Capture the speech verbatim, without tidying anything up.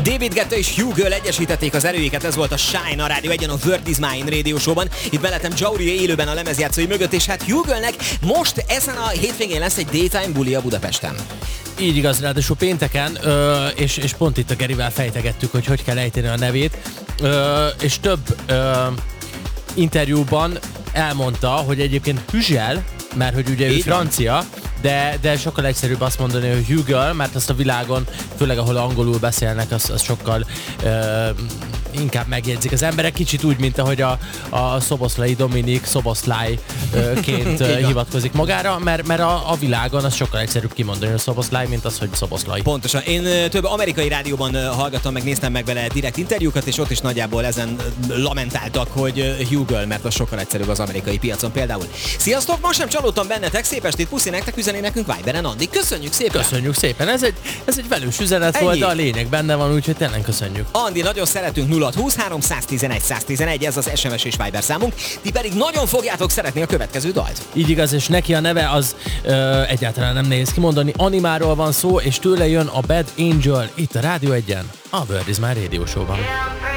David Guetta és Hugh Girl egyesítették az erőiket, ez volt a Shine a Rádió egyen a Word is Mine Radio Show-ban. Itt mellettem Jauria élőben a lemezjátszói mögött, és hát Hugh Girlnek most ezen a hétvégén lesz egy daytime bulia Budapesten. Így igaz, ráadásul pénteken, ö, és, és pont itt a Gerivel fejtegettük, hogy hogy kell ejteni a nevét, ö, és több ö, interjúban elmondta, hogy egyébként Hüzsel, mert hogy ugye ő Így francia, van. De, de sokkal egyszerűbb azt mondani, hogy Hugh Girl, mert azt a világon, főleg ahol angolul beszélnek, az, az sokkal uh, inkább megjegyzik az emberek, kicsit úgy, mint ahogy a, a Szoboszlai Dominik Szoboszlájként uh, hivatkozik magára, mert, mert a, a világon az sokkal egyszerűbb kimondani, hogy Szoboszlai, mint az, hogy Szoboszlai. Pontosan. Én több amerikai rádióban hallgattam, meg néztem meg vele direkt interjúkat, és ott is nagyjából ezen lamentáltak, hogy Hugh Girl, mert az sokkal egyszerűbb az amerikai piacon például. Sziasztok, most nem csalódtam bennetek, szép estét, puszi nektek, üzeni nekünk Viberen, Andi. Köszönjük szépen! Köszönjük szépen, ez egy, ez egy velős üzenet Ennyi. volt, de a lényeg benne van, úgyhogy tényleg köszönjük. Andi, nagyon szeretünk, nulla húsz három tizenegy száz tizenegy, ez az es em es és Viber számunk, ti pedig nagyon fogjátok szeretni a következő dalt. Így igaz, és neki a neve az ö, egyáltalán nem nehéz kimondani, Animáról van szó, és tőle jön a Bad Angel, itt a Rádió egyen, a Word is Mine Radio Show-ban.